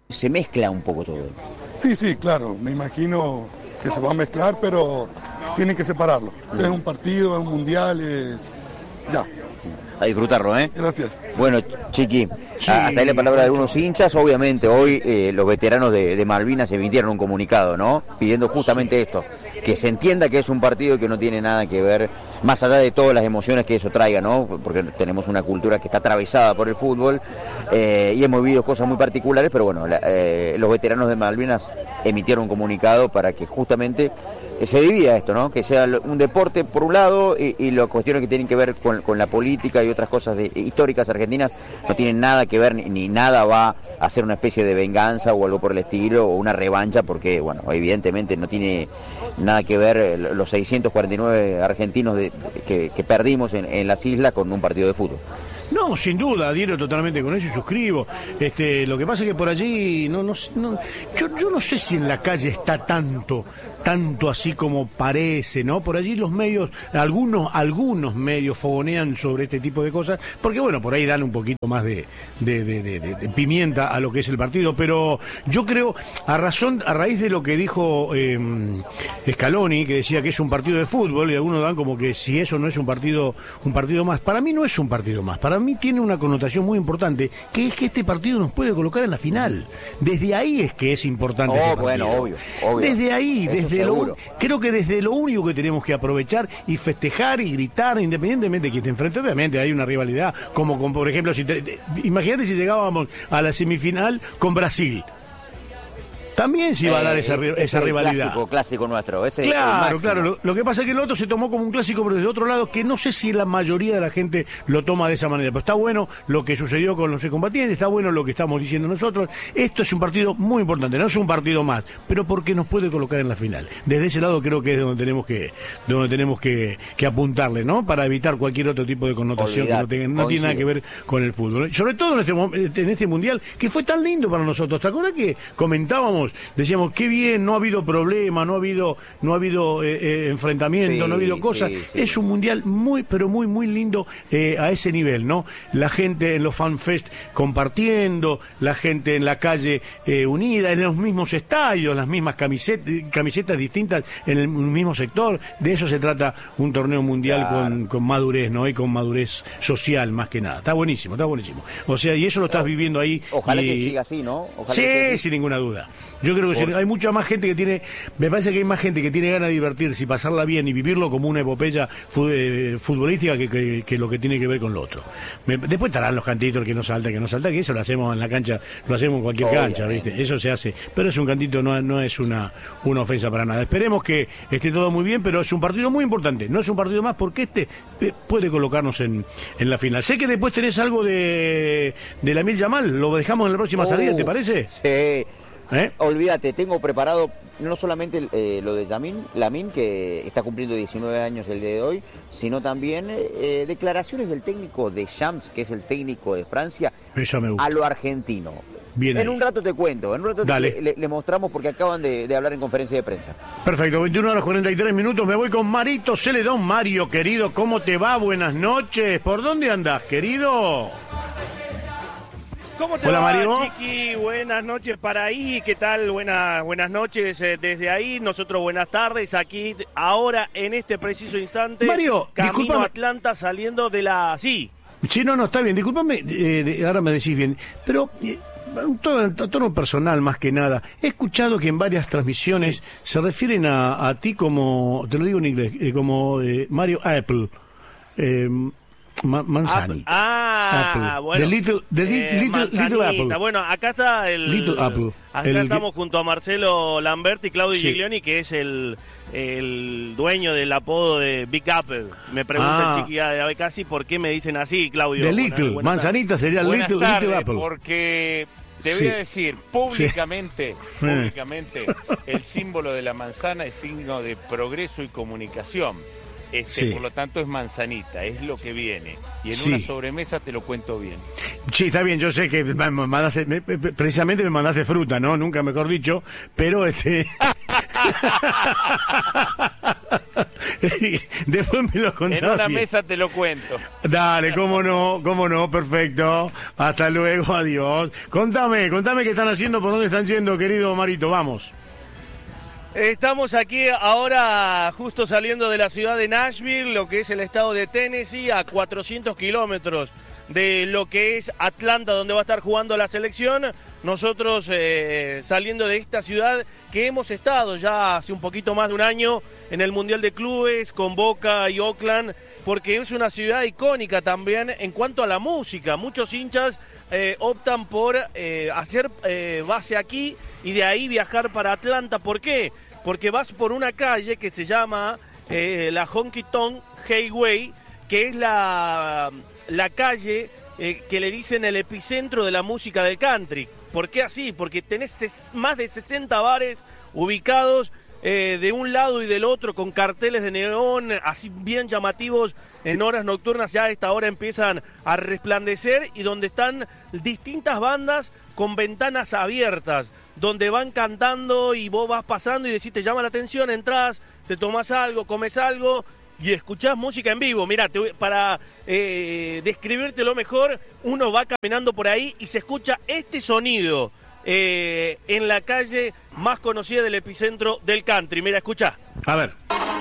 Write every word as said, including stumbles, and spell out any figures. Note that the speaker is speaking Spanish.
se mezcla un poco todo. Sí, sí, claro, me imagino que se va a mezclar, pero tienen que separarlo. Es un partido, es un mundial, es... ya. A disfrutarlo, ¿eh? Gracias. Bueno, Chiqui, Sí, hasta ahí la palabra de algunos hinchas. Obviamente hoy eh, los veteranos de, de Malvinas emitieron un comunicado, ¿no? Pidiendo justamente esto, que se entienda que es un partido que no tiene nada que ver, más allá de todas las emociones que eso traiga, ¿no? Porque tenemos una cultura que está atravesada por el fútbol eh, y hemos vivido cosas muy particulares, pero bueno, la, eh, los veteranos de Malvinas emitieron un comunicado para que justamente se divida esto, ¿no? Que sea un deporte por un lado y, y las cuestiones que tienen que ver con, con la política y otras cosas de, históricas argentinas no tienen nada que ver ni, ni nada va a ser una especie de venganza o algo por el estilo o una revancha porque, bueno, evidentemente no tiene nada que ver los seiscientos cuarenta y nueve argentinos de, que, que perdimos en, en las islas con un partido de fútbol. No, sin duda, adhiero totalmente con eso y suscribo. Este, lo que pasa es que por allí, no, no, no, yo, yo no sé si en la calle está tanto, tanto así como parece, ¿no? Por allí los medios, algunos, algunos medios fogonean sobre este tipo de cosas, porque bueno, por ahí dan un poquito más de, de, de, de, de, de pimienta a lo que es el partido, pero yo creo, a razón, a raíz de lo que dijo eh, Scaloni, que decía que es un partido de fútbol, y algunos dan como que si eso no es un partido, un partido más, para mí no es un partido más, para mí tiene una connotación muy importante, que es que este partido nos puede colocar en la final. Desde ahí es que es importante. Oh, este bueno, obvio, obvio. Desde ahí, Eso desde lo, seguro. creo que desde lo único que tenemos que aprovechar y festejar y gritar, independientemente de quién esté enfrente, obviamente hay una rivalidad, como con, por ejemplo, si te, te, imagínate si llegábamos a la semifinal con Brasil. También se iba a dar esa, Eh, esa ese rivalidad. Clásico, clásico nuestro. Ese es el Claro, máximo. claro. Lo, lo que pasa es que el otro se tomó como un clásico, pero desde otro lado, que no sé si la mayoría de la gente lo toma de esa manera. Pero está bueno lo que sucedió con los excombatientes, está bueno lo que estamos diciendo nosotros. Esto es un partido muy importante, no es un partido más, pero porque nos puede colocar en la final. Desde ese lado creo que es donde tenemos que, donde tenemos que, que apuntarle, ¿no? Para evitar cualquier otro tipo de connotación Olvidate, que no, tenga, no tiene nada que ver con el fútbol. Sobre todo en este, mo- en este mundial, que fue tan lindo para nosotros. ¿Te acuerdas que comentábamos, decíamos que bien, no ha habido problema, no ha habido, no ha habido eh, eh, enfrentamiento, Sí, no ha habido cosas. sí, sí. Es un mundial muy, pero muy, muy lindo eh, a ese nivel, ¿no? La gente en los fanfest compartiendo, la gente en la calle eh, unida, en los mismos estadios, las mismas camisetas, camisetas distintas en el mismo sector. De eso se trata un torneo mundial Claro. con, con madurez, ¿no? Y con madurez social, más que nada. Está buenísimo, está buenísimo. O sea, y eso lo estás viviendo ahí. Ojalá y... que siga así, ¿no? Ojalá Sí, que siga así. sin ninguna duda. Yo creo que Por- sí, hay mucha más gente que tiene, me parece que hay más gente que tiene ganas de divertirse y pasarla bien y vivirlo como una epopeya fu- eh, futbolística que, que, que lo que tiene que ver con lo otro. Me- después estarán los cantitos, el que no salta, el que no salta, que eso lo hacemos en la cancha, lo hacemos en cualquier Obviamente. cancha, ¿viste? Eso se hace, pero es un cantito, no, no es una, una ofensa para nada. Esperemos que esté todo muy bien, pero es un partido muy importante, no es un partido más porque este eh, puede colocarnos en, en la final. Sé que después tenés algo de, de Lamine Yamal, lo dejamos en la próxima salida, ¿te Uh, parece? Sí. ¿Eh? Olvídate, tengo preparado no solamente eh, lo de Yamin, Lamine, que está cumpliendo diecinueve años el día de hoy, sino también eh, declaraciones del técnico de Shams, que es el técnico de Francia, Eso me gusta. a lo argentino. Bien en ahí. un rato te cuento, en un rato te- Dale. le, le- le mostramos porque acaban de, de hablar en conferencia de prensa. Perfecto, veintiuna horas cuarenta y tres minutos, me voy con Marito Celedón. Mario, querido, ¿cómo te va? Buenas noches. ¿Por dónde andás, querido? ¿Cómo te Hola, va, Mario. Chiqui? Buenas noches para ahí. ¿Qué tal? Buenas, buenas noches eh, desde ahí. Nosotros buenas tardes aquí, ahora, en este preciso instante. Mario, camino discúlpame. a Atlanta saliendo de la... Sí. Sí, no, no, está bien. Discúlpame, eh, de- ahora me decís bien. Pero, eh, un tono, a tono personal más que nada, he escuchado que en varias transmisiones se refieren a, a ti como, te lo digo en inglés, eh, como eh, Mario Apple. Eh, Ma- Manzanita. Ah, Apple. bueno. The little, the li- Eh, little, little manzanita. Apple. Bueno, acá está el... Little Apple. Acá El- estamos junto a Marcelo Lamberti y Claudio Sí. Giglioni, que es el, el dueño del apodo de Big Apple. Me pregunta Ah. el Chiqui de casi por qué me dicen así, Claudio. The Buenas- little, buenas manzanita sería Buenas little, tardes, little Apple. porque te Sí. voy a decir públicamente, Sí. públicamente, el símbolo de la manzana es signo de progreso y comunicación. Este, Sí. Por lo tanto es manzanita, es lo que viene. Y en Sí. una sobremesa te lo cuento bien. Sí, está bien, yo sé que me mandaste, me- me- precisamente me mandaste fruta, ¿no? Nunca mejor dicho, pero este... Después me lo contás. En una bien. mesa te lo cuento. Dale, cómo no, cómo no, perfecto. Hasta luego, adiós. Contame, contame qué están haciendo, por dónde están yendo, querido Marito, vamos. Estamos aquí ahora justo saliendo de la ciudad de Nashville, lo que es el estado de Tennessee, a cuatrocientos kilómetros de lo que es Atlanta, donde va a estar jugando la selección. Nosotros eh, saliendo de esta ciudad que hemos estado ya hace un poquito más de un año en el Mundial de Clubes con Boca y Oakland, porque es una ciudad icónica también en cuanto a la música. Muchos hinchas eh, optan por eh, hacer eh, base aquí y de ahí viajar para Atlanta. ¿Por qué? Porque vas por una calle que se llama eh, la Honky Tonk Highway, que es la, la calle eh, que le dicen el epicentro de la música del country. ¿Por qué así? Porque tenés ses- más de sesenta bares ubicados eh, de un lado y del otro con carteles de neón así bien llamativos en horas nocturnas. Ya a esta hora empiezan a resplandecer y donde están distintas bandas con ventanas abiertas, donde van cantando y vos vas pasando y decís, te llama la atención, entras, te tomás algo, comes algo y escuchás música en vivo. Mirá, te voy- para eh, describírtelo mejor, uno va caminando por ahí y se escucha este sonido eh, en la calle más conocida del epicentro del country. Mira, escuchá. A ver.